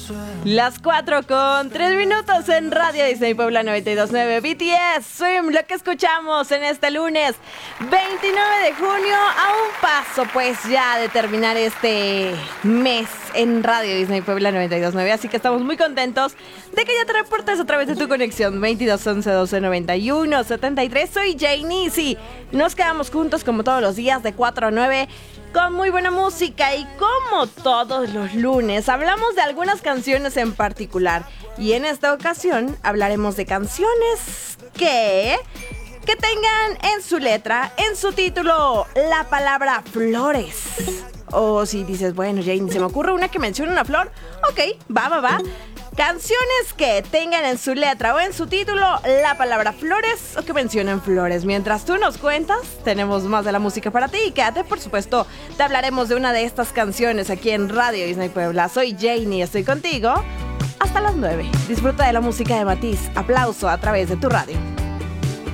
Las 4:03 en Radio Disney Puebla 92.9. BTS, Swim, lo que escuchamos en este lunes 29 de junio, a un paso pues ya de terminar este mes en Radio Disney Puebla 92.9. Así que estamos muy contentos de que ya te reportes a través de tu conexión 22 11 12 91 73. Soy Janie, sí, nos quedamos juntos como todos los días de 4 a 9 con muy buena música, y como todos los lunes hablamos de algunas canciones en particular, y en esta ocasión hablaremos de canciones que tengan en su letra, en su título, la palabra flores. O si dices, bueno, Jane, se me ocurre una que mencione una flor. Ok, va. Canciones que tengan en su letra o en su título la palabra flores o que mencionen flores. Mientras tú nos cuentas, tenemos más de la música para ti. Y quédate, por supuesto, te hablaremos de una de estas canciones aquí en Radio Disney Puebla. Soy Janie, estoy contigo hasta las 9. Disfruta de la música de Matiz. Aplauso a través de tu radio.